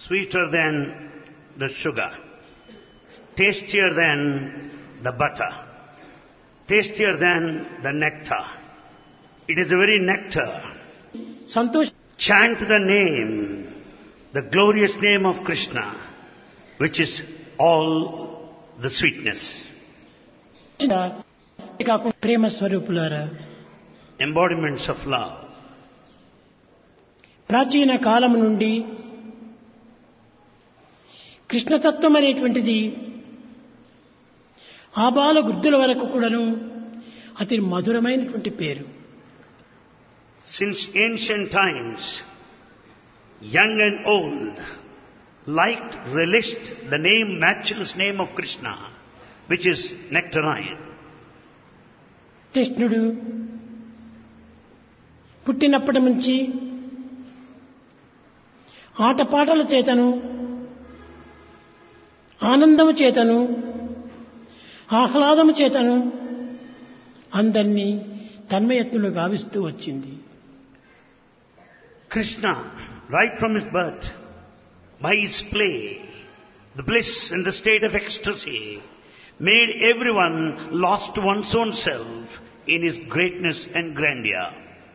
sweeter than the sugar, tastier than the butter, tastier than the nectar. It is the very nectar. సంతోష Chant the name, the glorious name of Krishna, which is all the sweetness. కాకుండా ప్రేమ స్వరూపులారా, Embodiments of love. ప్రాచీన కాలం నుండి కృష్ణతత్వం అనేటువంటిది ఆబాల వృద్ధుల వరకు కూడాను అతి మధురమైనటువంటి పేరు. Since ancient times, young and old liked, relished the name, matchless name of Krishna, which is nectarine. కృష్ణుడు పుట్టినప్పటి నుంచి ఆటపాటల చేతను, ఆనందము చేతను, ఆహ్లాదము చేతను అందరినీ తన్మయత్నులు గావిస్తూ వచ్చింది. Krishna, right from his birth, by his play, the bliss and the state of ecstasy, made everyone lost to one's own self in his greatness and grandeur.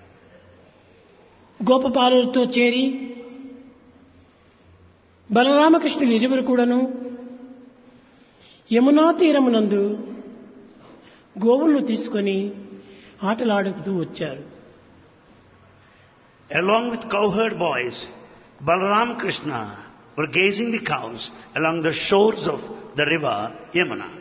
గోపపాలులతో చేరి బలరామకృష్ణులు ఇరువురు కూడాను యమునా తీరమునందు గోవులను తీసుకొని ఆటలాడుతూ వచ్చారు. Along with cowherd boys, Balaram Krishna were gazing the cows along the shores of the river Yamuna.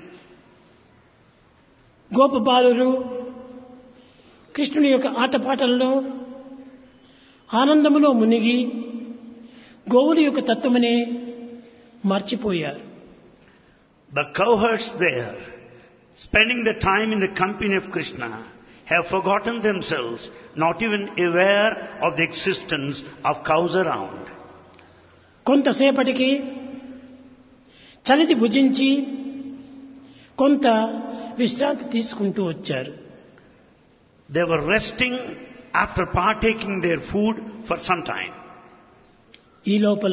గోపబాలురు కృష్ణుని యొక్క ఆటపాటల్లో ఆనందములో మునిగి గోవుల యొక్క తత్వమనే మర్చిపోయారు. The cowherds there, spending the time in the company of Krishna, have forgotten themselves, not even aware of the existence of cows around. కొంతసేపటికి చలితి భుజించి కొంత విశ్రాంతి తీసుకుంటూ వచ్చారు. They were resting after partaking their food for some time. ఈ లోపల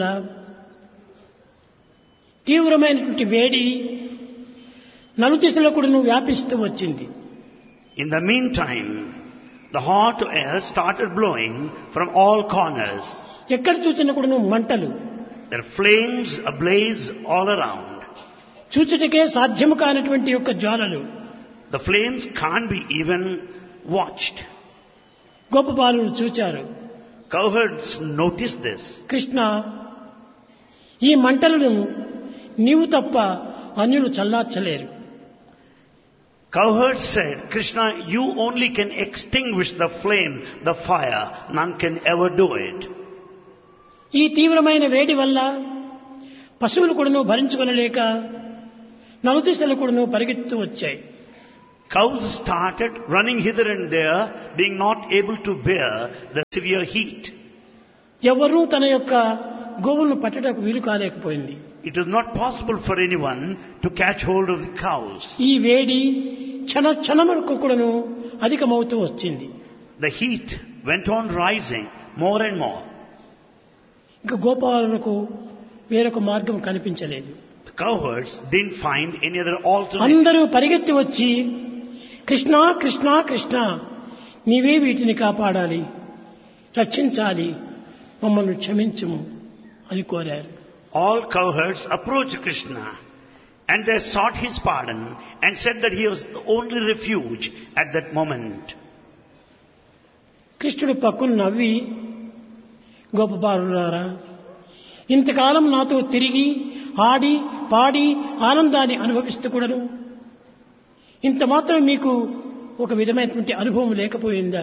తీవ్రమైనటువంటి వేడి నలుదిశలో కూడా వ్యాపిస్తూ వచ్చింది. In the meantime, the hot air started blowing from all corners. ఎక్కడ చూసినా కూడా మంటలు, There are flames ablaze all around. చూచుటకే సాధ్యము కానటువంటి యొక్క జ్వాలలు. The flames can't be even watched. గోపబాలులు చూచారు. Cowherds noticed this. కృష్ణ, ఈ మంటలను నీవు తప్ప అన్యులు చల్లార్చలేరు. Cowherds said, Krishna, you only can extinguish the flame, the fire. None can ever do it. ఈ తీవ్రమైన వేడి వల్ల పశువులు కూడాను భరించుకొనలేక నలుదిశలు కూడాను పరిగెత్తు వచ్చాయి. Cows started running hither and there, being not able to bear the severe heat. ఎవరూ తన యొక్క గోవులను పట్టడానికి వీలు కాలేకపోయింది. It was not possible for anyone to catch hold of the cows. ఈ వేడి క్షణ క్షణములకు కూడాను అధికమవుతూ వచ్చింది. The heat went on rising more and more. ఇంకా గోపాలకు వేరొక మార్గం కనిపించలేదు. The cowherds didn't find any other alternative. అందరూ పరిగెత్తి వచ్చి కృష్ణ కృష్ణ కృష్ణ, నీవే వీటిని కాపాడాలి, రక్షించాలి, మమ్మల్ని క్షమించుము అని కోరారు. All cowherds approached Krishna and they sought his pardon and said that he was the only refuge at that moment. కృష్ణుడు పక్కన నవ్వి, గోపబాలులారా, ఇంతకాలం నాతో తిరిగి ఆడి పాడి ఆనందాన్ని అనుభవిస్తూ కూడాను ఇంత మాత్రం మీకు ఒక విధమైనటువంటి అనుభవం లేకపోయిందా?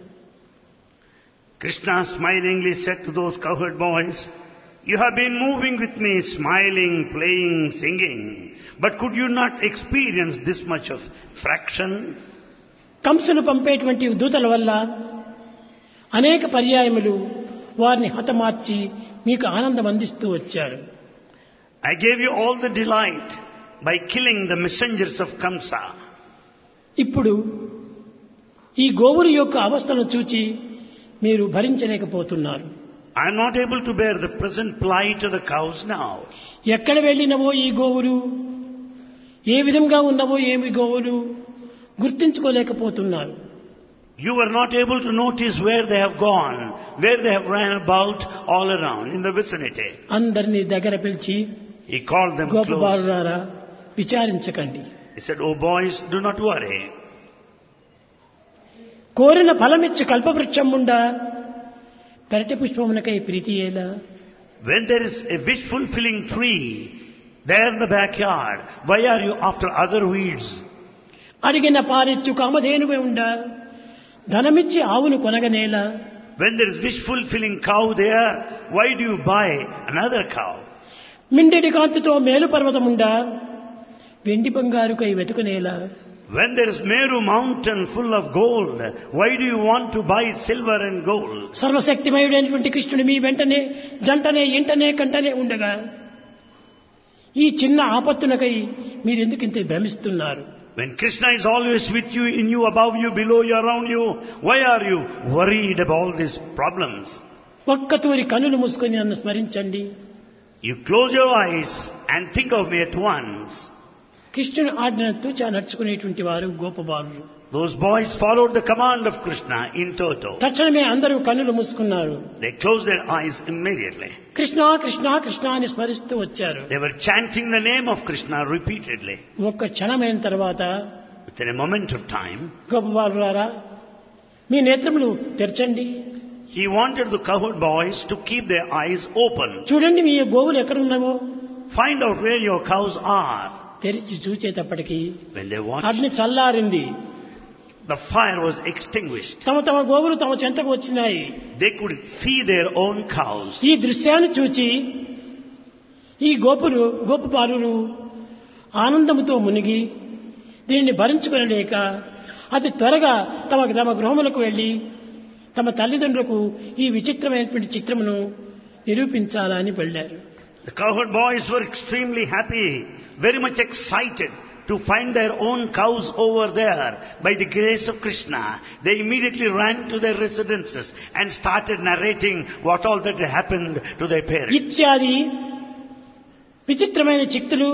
Krishna smilingly said to those cowherd boys, you have been moving with me, smiling, playing, singing, but could you not experience this much of fraction? కంసును పంపేటువంటి దూతల వల్ల అనేక పర్యాయములు వారిని హతమార్చి మీకు ఆనందం అందిస్తూ వచ్చారు. I gave you all the delight by killing the messengers of Kamsa. ఇప్పుడు ఈ గోవుల యొక్క అవస్థను చూచి మీరు భరించలేకపోతున్నారు. I am not able to bear the present plight of the cows now. ఎక్కడ వెళ్ళినవో ఈ గోవులు, ఏ విధంగా ఉన్నవో ఏమి గోవులు గుర్తించుకోలేకపోతున్నారు. You were not able to notice where they have gone, where they have ran about all around in the vicinity. అందరినీ దగ్గర పిలిచి, He called them గోప close. బాలురారా విచారించకండి. He said, "Oh boys, do not worry. కోరిన ఫలమిచ్చి కల్పవృక్షం ఉండా పెరటి పుష్పమునకై ప్రీతి ఏలా. When there is a wish-fulfilling tree there in the backyard, why are you after other weeds? అడిగిన పారిచ్చు కామధేనువే ఉండా ధనమిచ్చి ఆవును కొనగనేలా. When there is wish-fulfilling cow there, why do you buy another cow? మిండెడి కాంతితో మేలు పర్వతముండా వెండి బంగారుకై వెతుకునేలా. When there is Meru mountain full of gold, why do you want to buy silver and gold? సర్వశక్తిమయుడైనటువంటి కృష్ణుడు మీ వెంటనే జంటనే ఇంటనే కంటనే ఉండగా ఈ చిన్న ఆపత్తునకై మీరెందుకు ఇంత భ్రమిస్తున్నారు? When Krishna is always with you, in you, above you, below you, around you, why are you worried about all these problems? ఒక్కతూరి కన్నులు మూసుకొని నన్ను స్మరించండి. You close your eyes and think of me at once. కృష్ణుని ఆజ్ఞను తూచా నడుచుకునేటువంటి వారు గోపబాలురు. Those boys followed the command of Krishna in toto. తక్షణమే అందరూ కన్నులు మూసుకున్నారు. They closed their eyes immediately. Krishna Krishna Krishna అని స్మరిస్తూ వచ్చారు. They were chanting the name of Krishna repeatedly. ఒక్క క్షణమైన తర్వాత Within a moment of time, గోపబాలురారా మీ నేత్రములు తెరచండి. he wanted the cowherd boys to keep their eyes open. చూడండి మీ గోవులు ఎక్కడున్నావో. Find out where your cows are. తెరిచి చూచేటప్పటికి When they watched, అగ్ని చల్లారింది. the fire was extinguished. తమ తమ గోవులు తమ చెంతకు వచ్చినాయి. They could see their own cows. ఈ దృశ్యాన్ని చూచి ఈ గోపబాలురు ఆనందముతో మునిగి దీనిని భరించుకొనలేక అతి త్వరగా తమ గృహములకు వెళ్లి తమ తల్లిదండ్రులకు ఈ విచిత్రమైనటువంటి చిత్రమును నిరూపించాలని వెళ్ళారు. The cowherd boys were extremely happy, very much excited to find their own cows over there. By the grace of Krishna, they immediately ran to their residences and started narrating what all that happened to their parents. ఇత్యాది విచిత్రమైన చిత్తులు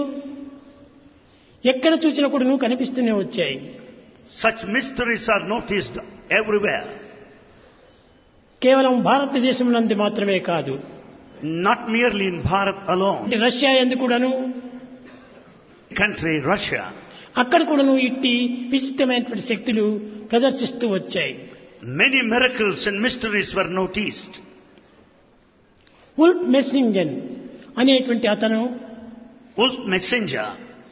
ఎక్కడ చూసినా కూడా కనిపిస్తూనే వచ్చాయి. Such mysteries are noticed everywhere. కేవలం భారతదేశం నందు మాత్రమే కాదు, Not merely in Bharat alone. Russia యందు కూడాను, Country Russia, అక్కడ కూడాను ఇట్టి విచిత్రమైనటువంటి శక్తులు ప్రదర్శిస్తూ వచ్చాయి. many miracles and mysteries were noticed. Wolf మెస్సింజన్ అనేటువంటి అతను Wolf Messenger,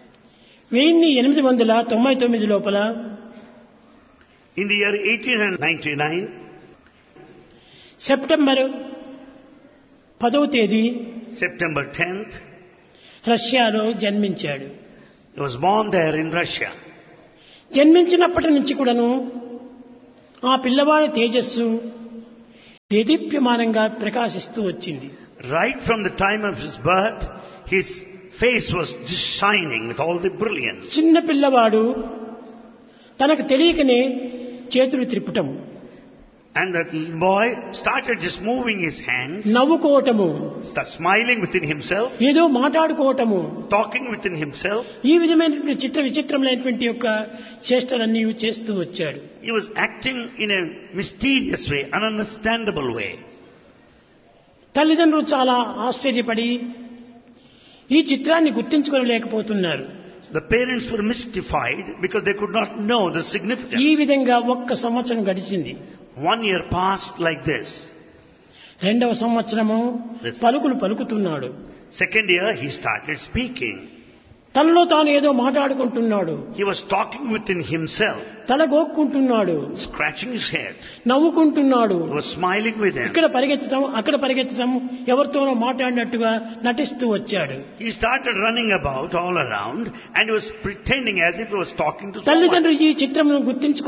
1899 లోపల in the year 1899, సెప్టెంబర్ 10వ తేదీ September 10th, రష్యాలో జన్మించాడు. he was born there in Russia. జన్మించినప్పటి నుంచి కూడాను ఆ పిల్లవాడి తేజస్సు దేదీప్యమానంగా ప్రకాశిస్తూ వచ్చింది. Right from the time of his birth, his face was just shining with all the brilliance. చిన్న పిల్లవాడు తనకు తెలియకనే చేతులు త్రిపుటం, And that little boy started just moving his hands, నవ్వుకోవటము, started smiling within himself, ఏదో మాట్లాడుకోవటము, talking within himself. ఈ విధమైనటువంటి విచిత్రమైనటువంటి యొక్క చేష్టలన్నీ చేస్తూ వచ్చాడు. He was acting in a mysterious way, ununderstandable way. తల్లిదండ్రులు చాలా ఆశ్చర్యపడి ఈ చిత్రాన్ని గుర్తించుకోలేకపోతున్నారు. The parents were mystified because they could not know the ఈ significance. విధంగా ఒక్క సంవత్సరం గడిచింది. 1 year passed like this. రెండవ సంవత్సరము పలుకులు పలుకుతున్నాడు. Second year, he started speaking. తనలో తాను ఏదో మాట్లాడుకుంటున్నాడు. He was talking within himself, తల గోక్కుంటున్నాడు, scratching his head. నవ్వుకుంటున్నాడు, He was smiling with him. ఇక్కడ పరిగెత్తడం అక్కడ పరిగెత్తడం, ఎవరితోనో మాట్లాడినట్టుగా నటిస్తూ వచ్చాడు. He started running about all around and he was pretending as if he was talking to someone. తల్లిదండ్రులు ఈ చిత్రమును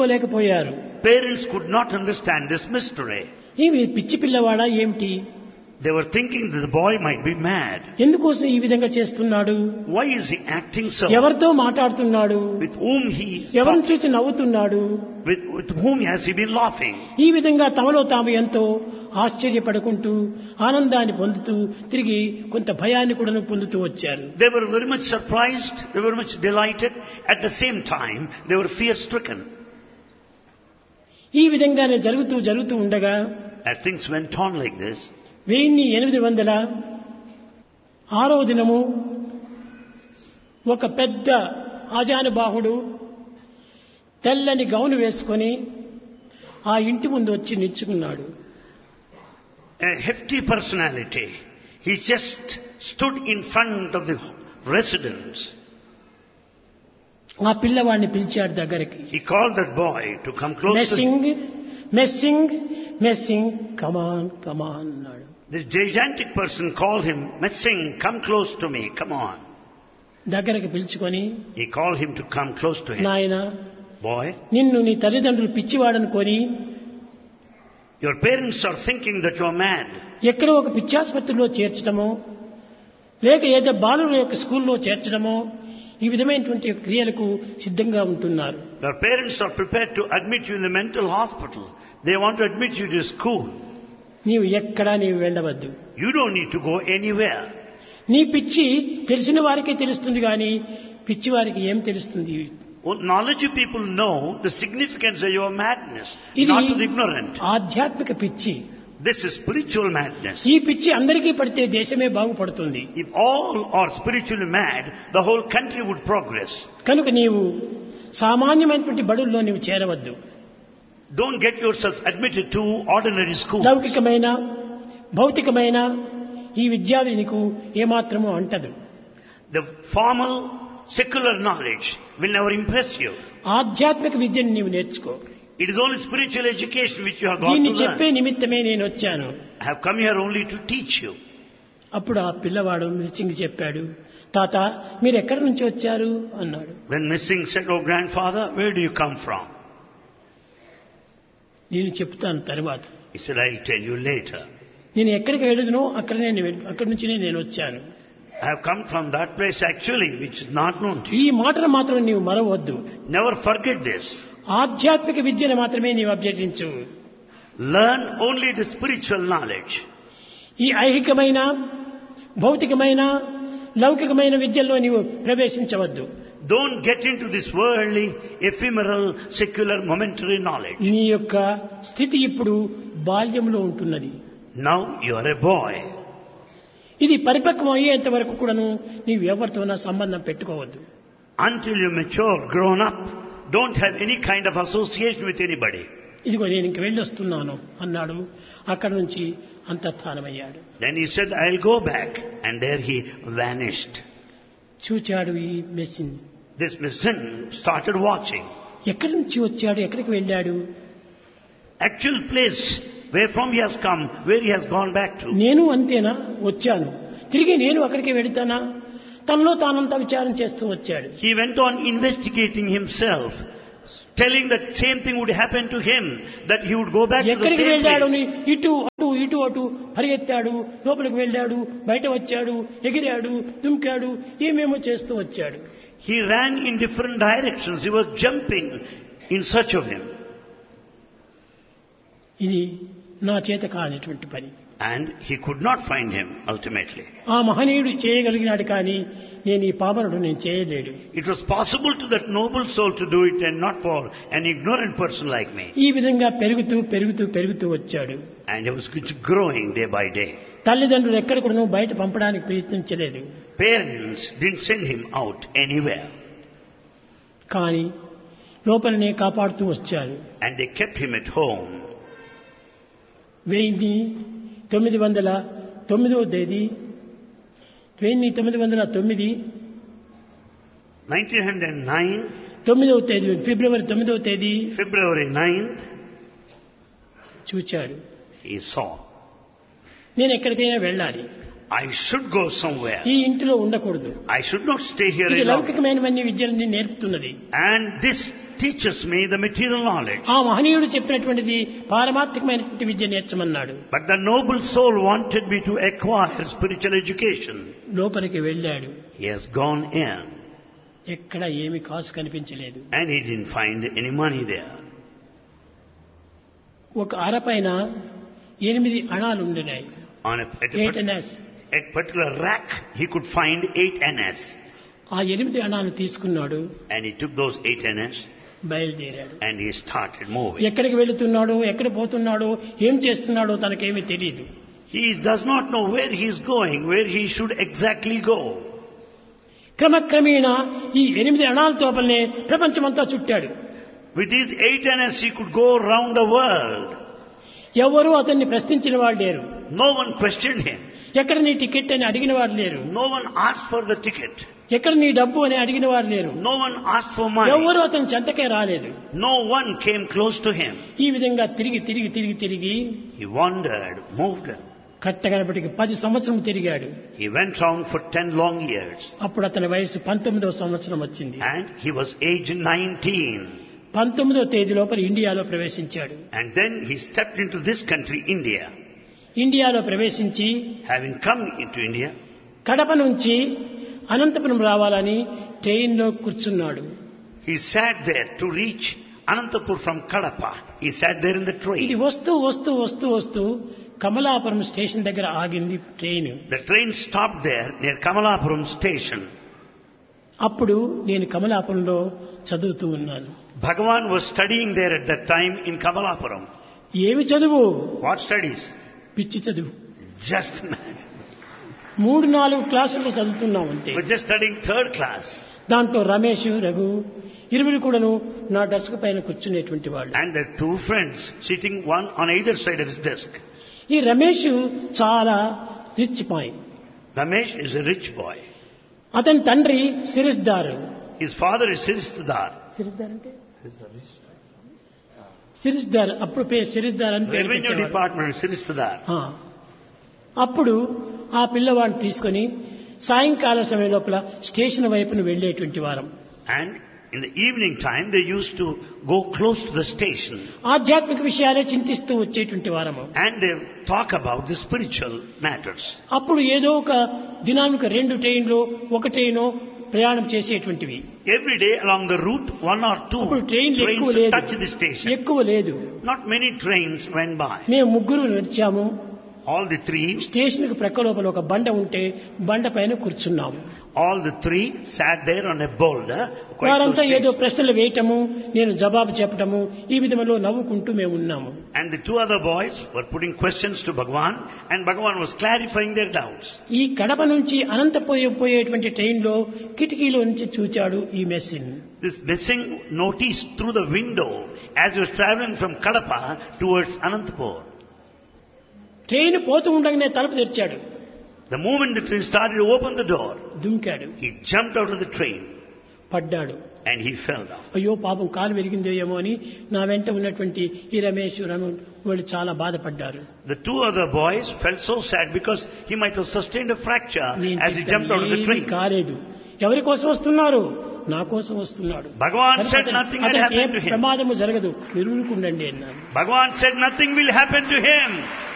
గుర్తించుకోలేకపోయారు. Parents could not understand this mystery. ఈ పిచ్చి పిల్లవాడా ఏమిటి? They were thinking that the boy might be mad. ఎందుకోసం ఈ విధంగా చేస్తున్నాడు? Why is he acting so? ఎవరితో మాట్లాడుతున్నాడు? With whom he is ఎవరిని చూసి నవ్వుతున్నాడు? with whom has he been laughing? ఈ విధంగా తమలో తాము ఎంతో ఆశ్చర్యపడుకుంటూ ఆనందాన్ని పొందుతూ తిరిగి కొంత భయాన్ని కూడా పొందుతూ వచ్చారు. They were very much surprised, they were much delighted. At the same time, they were fear-stricken. ఈ విధంగానే జరుగుతూ ఉండగా As things went on like this, 1806వ దినము ఒక పెద్ద ఆజానుబాహుడు తెల్లని గౌను వేసుకొని ఆ ఇంటి ముందు వచ్చి నిల్చుకున్నాడు. a hefty personality, he just stood in front of the residence. ఆ పిల్లవాడిని పిలిచాడు దగ్గరికి. He called that boy to come close messing కమాన్ అన్నాడు. This gigantic person called him, Messing, come close to me, come on. దగ్గరికి పిలుచుకొని He called him to come close to him. నాయనా, Boy, నిన్ను నీ తల్లిదండ్రులు పిచ్చివాడనుకొని your parents are thinking that you are mad. ఎక్కడో ఒక పిచ్చాసుపత్రిలో చేర్చడమో లేక ఏదో బాలుల యొక్క స్కూల్లో చేర్చడమో ఈ విధమైనటువంటి క్రియలకు సిద్ధంగా ఉంటున్నారు. Your parents are prepared to admit you in the mental hospital. They want to admit you to school. నీవు ఎక్కడా వెళ్ళవద్దు. You don't need to go anywhere. నీ పిచ్చి తెలిసిన వారికే తెలుస్తుంది కానీ పిచ్చి వారికి ఏం తెలుస్తుంది? Knowledgeable people know the significance of your madness, ఇది not to the ignorant. ఆధ్యాత్మిక పిచ్చి. This is spiritual madness. ఈ పిచ్చి అందరికీ పడితే దేశమే బాగుపడుతుంది. If all are spiritually mad, the whole country would progress. కనుక నీవు సామాన్యమైనటువంటి బడుల్లో నీవు చేరవద్దు. Don't get yourself admitted to ordinary school. లౌకికమైన భౌతికమైన ఈ విద్య నీకు ఏమాత్రమూ అంటదు. The formal secular knowledge will never impress you. ఆధ్యాత్మిక విద్యను నీవు నేర్చుకో. It is only spiritual education which you have got దీన్ని to చెప్పే learn. నిమిత్తమే నేను వచ్చాను. I have come here only to teach you. అప్పుడు ఆ పిల్లవాడు మిస్సింగ్ చెప్పాడు, తాత మీరు ఎక్కడి నుంచి వచ్చారు అన్నాడు. When Missing said, "Oh grandfather, where do you come from?" నేను చెప్తాను తర్వాత. He said, "I'll tell you later. నేను ఎక్కడికి వెళ్ళదునో అక్కడి నుంచి నేను వచ్చాను. I have come from that place actually, which is not known to you." ఈ మాటను మాత్రం నీవు మరవద్దు. Never forget this. ఆధ్యాత్మిక విద్యను మాత్రమే నీవు అభ్యసించు. Learn only the spiritual knowledge. ఈ ఐహికమైన భౌతికమైన లౌకికమైన విద్యల్లో నీవు ప్రవేశించవద్దు. Don't get into this worldly, ephemeral, secular, momentary knowledge. నీ యొక్క స్థితి ఇప్పుడు బాల్యంలో ఉంటున్నది. Now you are a boy. ఇది పరిపక్వం అయ్యేంత వరకు కూడాను నీవు ఎవరితోనా సంబంధం పెట్టుకోవద్దు. Until you mature, grown up, don't have any kind of association with anybody. ఇదిగో నేను ఇంక వెళ్ళి వస్తున్నాను అన్నాడు. అక్కడి నుంచి అంతర్ధానమయ్యాడు. Then he said, "I'll go back." And there he vanished. చూచాడు ఈ messing. This Missing started watching. ఎక్కడి నుంచి వచ్చాడు, ఎక్కడికి వెళ్ళాడు? Actual place where from he has come, where he has gone back to. నేను అంతేనా వచ్చాను, తిరిగి నేను అక్కడికి వెళతానా? తనలో తానంతా విచారం చేస్తూ వచ్చాడు. He went on investigating himself, telling that same thing would happen to him, that he would go back to the ఎక్కడికి same వెళ్ళాడు? place. ఇటు అటు పరిగెత్తాడు, లోపలికి వెళ్ళాడు, బయట వచ్చాడు, ఎగిరాడు, దుంకాడు, ఏమేమో చేస్తూ వచ్చాడు. He ran in different directions. He was jumping in search of him. ఇది నా చేత కానిటువంటి పని. And he could not find him ultimately. ఆ మహనీయుడు చేయగలిగినాడు కానీ నేను ఈ పామరుడు నేను చేయలేడు. It was possible to that noble soul to do it and not for an ignorant person like me. ఈ విధంగా పెరుగుతూ వచ్చాడు. And he was growing day by day. తల్లిదండ్రులు ఎక్కడ కూడా బయట పంపడానికి ప్రయత్నించలేదు. Parents didn't send him out anywhere. కానీ లోపలనే కాపాడుతూ వచ్చారు. And they kept him at home. 1909వ తేదీ 1909 9వ తేదీ ఫిబ్రవరి 9వ తేదీ February 9th, చూచాడు. he saw, నేను ఎక్కడికైనా వెళ్ళాలి, I should go somewhere. ఈ ఇంటిలో ఉండకూడదు. I should not stay here ఇది alone. లౌకికమైనవన్నీ విద్యలని నేర్పుతున్నది. And this teaches me the material knowledge. ఆ మహనీయుడు చెప్పినటువంటిది పారమార్థికమైనటువంటి విద్య నేర్చమన్నాడు. But the noble soul wanted me to acquire spiritual education. లోపలికి వెళ్ళాడు. He has gone in. ఎక్కడ ఏమి కాసు కనిపించలేదు. And he didn't find any money there. ఒక అరపైన 8 అణాలు ఉండినాయి. On a particular rack, he could find 8 annas. ఆ 8 అణాలు తీసుకున్నాడు. And he took those 8 annas. బయలుదేరాడు. And he started moving. ఎక్కడికి వెళుతున్నాడో, ఎక్కడ పోతున్నాడో, ఏం చేస్తున్నాడో తనకేమీ తెలియదు. He does not know where he is going, where he should exactly go. క్రమక్రమేణా ఈ 8 అణాల తోపలనే ప్రపంచమంతా చుట్టాడు. With these 8 annas, he could go around the world. ఎవరు అతన్ని ప్రశ్నించిన వాళ్ళు లేరు. No one questioned him. ఎక్కడ నీ టికెట్ అని అడిగిన వారు లేరు. No one asked for the ticket. ఎక్కడ నీ డబ్బు అని అడిగిన వారు లేరు. No one asked for money. ఎవరు అతని చెంతకే రాలేదు. No one came close to him. ఈ విధంగా తిరిగి He wandered, moved. కట్టగడపటికి 10 సంవత్సరం తిరిగాడు. He went round for 10 long years. అప్పుడు అతని వయసు 19వ సంవత్సరం వచ్చింది. And he was aged 19. 19వ తేదీ లోపల ఇండియాలో ప్రవేశించాడు. And then he stepped into this country, India. ఇండియాలో ప్రవేశించి Having come into India, Kadapa నుంచి అనంతపురం రావాలని ట్రైన్లో కూర్చున్నాడు. he sat there to reach Anantapur from Kadapa. He sat there in the ఇది train. వస్తూ కమలాపురం స్టేషన్ దగ్గర ఆగింది train. The train stopped there near Kamalapuram station. అప్పుడు నేను కమలాపురంలో చదువుతూ ఉన్నాను. Bhagavan was studying there at that time in Kamalapuram. ఏమి చదువు? What studies? పిచ్చి చదువు. Just imagine. 3-4 క్లాసుల్లో చదువుతున్నాం అంతే. We're just studying 3rd class. దాంట్లో రమేష్, రఘు ఇరువురు కూడాను నా డెస్క్ పైన కూర్చునేటువంటి వాళ్ళు. And the 2 friends sitting one on either side of his desk. ఈ రమేష్ చాలా rich bye. Ramesh is a rich boy. అతని తండ్రి సిరిస్దార్. His father is Sirisdar. సిరిస్దార్ అంటే సిరిస్దార్. అప్పుడు సిరిస్దార్ అని పేరు Revenue పెట్టేవారు. department Sirisdar. అప్పుడు ఆ పిల్లవాడిని తీసుకొని సాయంకాల సమయం లోపల స్టేషన్ వైపును వెళ్లేటువంటి వారం. And in the evening time they used to go close to the station. ఆధ్యాత్మిక విషయాలే చింతిస్తూ వచ్చేటువంటి వారము. And they talk about the spiritual matters. అప్పుడు ఏదో ఒక దినానికి 2 ట్రైన్లు, 1 ట్రైను ప్రయాణం చేసేటువంటివి. Every day along the route 1 or 2 అప్పుడు ట్రైన్లు trains ఎక్కువ లేదు. touch the station. ఎక్కువ లేదు. Not many trains went by. మేము 3 నడిచాము. All the 3, స్టేషన్ కు ప్రక్క లోపల ఒక బండ ఉంటే బండ పైన కూర్చున్నాము. all the 3 sat there on a boulder. quite వారంతా close to ఏదో station. ప్రశ్నలు వేయటము, నేను జవాబు చెప్పటము, ఈ విధంలో నవ్వుకుంటూ మేము ఉన్నాము. And the 2 other boys were putting questions to Bhagavan, and Bhagavan was clarifying their doubts. ఈ కడప నుంచి అనంతపోయేటువంటి ట్రైన్లో కిటికీలో నుంచి చూచాడు ఈ మెస్సిన్. This missing noticed through the window as he was traveling from Kadapa towards Anantapur. Train పోతూ ఉండగానే తలుపు తెరిచాడు. The moment the train started to open the door, దుంకాడు. he jumped out of the train పడ్డాడు. and he fell down. అయ్యో పాపం కాలు విరిగిందో ఏమో అని నా వెంట ఉన్నటువంటి ఈ రమేష్, రమణ్ వాళ్ళు చాలా బాధపడ్డారు. The 2 other boys felt so sad because he might have sustained a fracture as he jumped out of the train. కాలేదు. ఎవరి కోసం వస్తున్నారు? నా కోసం వస్తున్నాడు. Bhagavan said nothing had అతనికి ఏ happened to him. ప్రమాదము జరగదు, నిరుకుండండి అన్నాను. Bhagavan said nothing will happen to him.